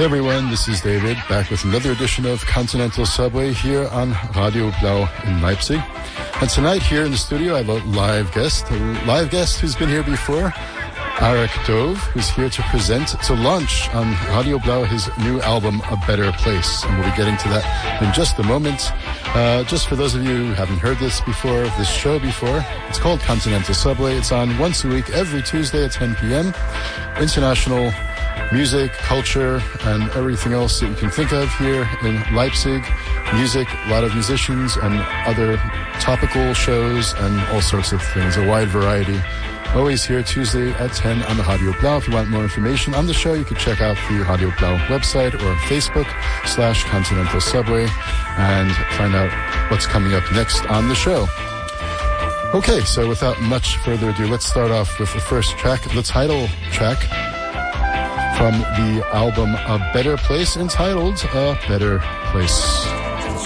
Hey everyone, this is David, back with another edition of Continental Subway here on Radio Blau in Leipzig. And tonight here in the studio I have a live guest who's been here before, Arik Dov, who's here to launch on Radio Blau his new album, A Better Place. And we'll be getting to that in just a moment. Just for those of you who haven't heard this show before, it's called Continental Subway. It's on once a week, every Tuesday at 10 p.m. International music, culture, and everything else that you can think of here in Leipzig. Music, a lot of musicians, and other topical shows, and all sorts of things, a wide variety. Always here Tuesday at 10 on the Radio Blau. If you want more information on the show, you can check out the Radio Blau website or Facebook/Continental Subway and find out what's coming up next on the show. Okay, so without much further ado, let's start off with the first track, the title track from the album A Better Place, entitled A Better Place.